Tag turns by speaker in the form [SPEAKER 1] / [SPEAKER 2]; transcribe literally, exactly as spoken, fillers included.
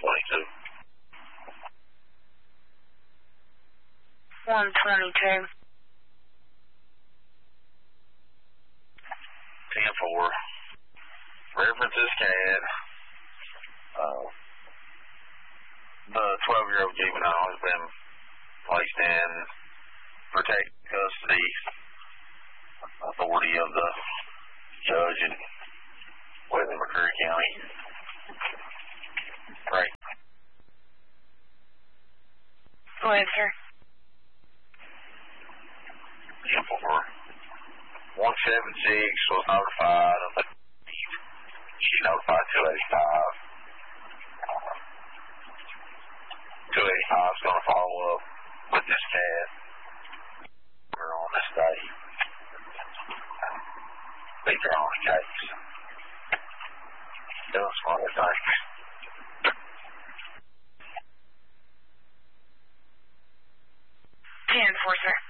[SPEAKER 1] twenty-two.
[SPEAKER 2] one twenty-two.
[SPEAKER 1] ten four. Reference is Cad. Uh, the twelve-year-old juvenile has been placed in protective custody authority of the judge in West McCreary County. Right.
[SPEAKER 2] Go ahead, sir.
[SPEAKER 1] ten four. one seventy-six was notified of the She notified two eighty-five. two eighty-five is going to follow up with this cat. We're on this day. These are on the case. Doing some other things.
[SPEAKER 2] ten four, sir.